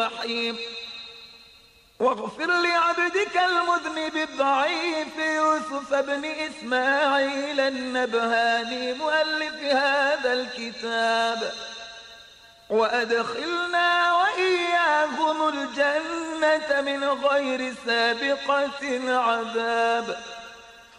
الرحيم. واغفر لعبدك المذنب الضعيف يوسف بن إسماعيل النبهاني مؤلف هذا الكتاب، وأدخلنا وإياهم الجنة من غير سابقة عذاب.